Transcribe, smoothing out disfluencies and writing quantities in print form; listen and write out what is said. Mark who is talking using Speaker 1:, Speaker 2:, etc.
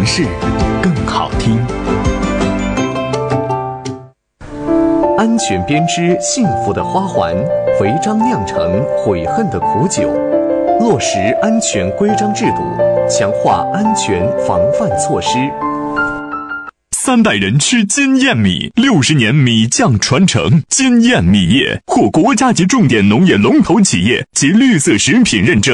Speaker 1: 事更好听。安全编织幸福的花环，违章酿成悔恨的苦酒。落实安全规章制度，强化安全防范措施。
Speaker 2: 3代人吃金燕米，60年米酱传承。金燕米业获国家级重点农业龙头企业及绿色食品认证。